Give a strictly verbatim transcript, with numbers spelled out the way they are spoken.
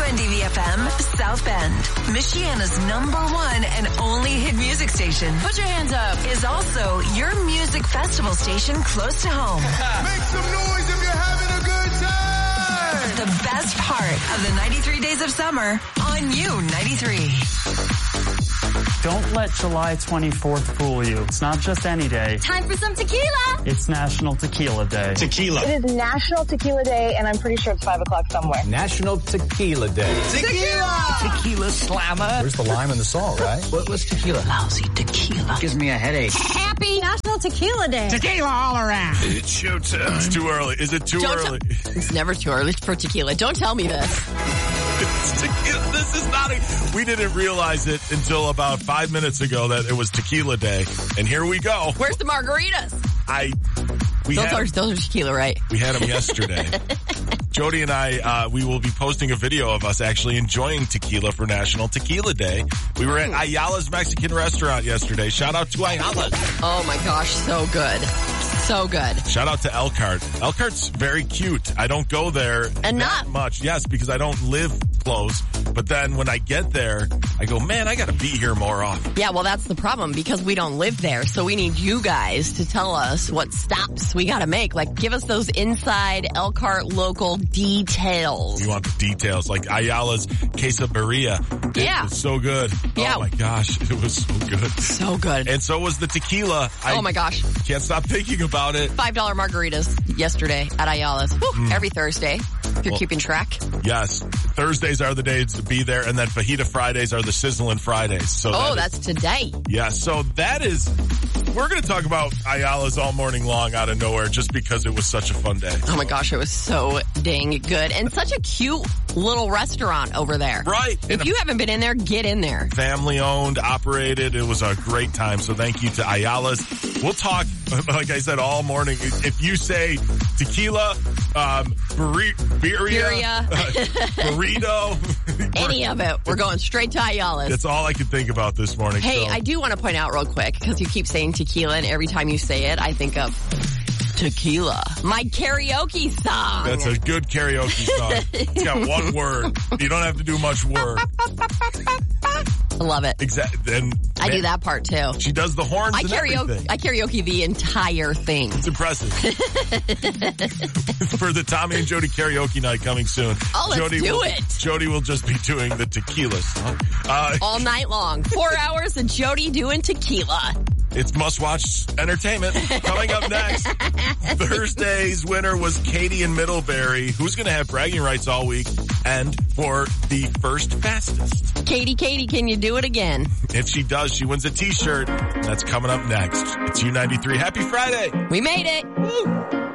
N D V F M, South Bend, Michiana's number one and only hit music station. Put your hands up. Is also your music festival station close to home. Make some noise if you're having a good time. The best part of the ninety-three days of summer on U ninety-three. Don't let July twenty-fourth fool you. It's not just any day. Time for some tequila. It's National Tequila Day. Tequila. It is National Tequila Day, and I'm pretty sure it's five o'clock somewhere. National Tequila Day. Tequila! Tequila slammer. There's the lime and the salt, right? What was tequila? Lousy tequila. Gives me a headache. Happy National Tequila Day. Tequila all around. It's showtime. It's too early. Is it too Don't early? T- it's never too early for tequila. Don't tell me this. It's tequila. This is not a... We didn't realize it until about five minutes ago that it was Tequila Day. And here we go. Where's the margaritas? I... We those, had, are, those are tequila, right? We had them yesterday. Jody and I, uh, we will be posting a video of us actually enjoying tequila for National Tequila Day. We were at Ayala's Mexican restaurant yesterday. Shout out to Ayala's. Oh my gosh, so good. So good. Shout out to Elkhart. Elkhart's very cute. I don't go there Enough. that much. Yes, because I don't live close. But then when I get there, I go, man, I got to be here more often. Yeah, well, that's the problem because we don't live there. So we need you guys to tell us what stops we got to make. Like, give us those inside Elkhart local details. You want the details, like Ayala's quesadilla. Yeah. It was so good. Yeah. Oh my gosh, it was so good. So good. And so was the tequila. Oh my gosh. Can't stop thinking about it. five dollar margaritas yesterday at Ayala's. Woo, mm. Every Thursday, if you're well, keeping track. Yes. Thursdays are the days to be there, and then Fajita Fridays are the Sizzling Fridays. So Oh, that that's is, today. Yeah, so that is... We're going to talk about Ayala's all morning long out of nowhere just because it was such a fun day. Oh my gosh, it was so dang good. And such a cute little restaurant over there. Right. If you haven't been in there, get in there. Family owned, operated. It was a great time. So thank you to Ayala's. We'll talk, like I said, all morning. If you say tequila, um, burri- birria, Birria. uh, burrito. Any of it. We're going straight to Ayala's. That's all I could think about this morning. Hey, so. I do want to point out real quick, because you keep saying tequila, and every time you say it, I think of tequila. My karaoke song. That's a good karaoke song. It's got one word. You don't have to do much work. I love it. Exactly. And I do that part too. She does the horns I and karaoke, everything. I karaoke the entire thing. It's impressive. For the Tommy and Jody karaoke night coming soon. Oh, let's Jody do will, it. Jody will just be doing the tequila song. Uh, All night long. Four hours of Jody doing tequila. It's must-watch entertainment. Coming up next, Thursday's winner was Katie in Middlebury, who's going to have bragging rights all week, and for the first fastest. Katie, Katie, can you do it again? If she does, she wins a T-shirt. That's coming up next. It's U ninety-three. Happy Friday. We made it. Woo.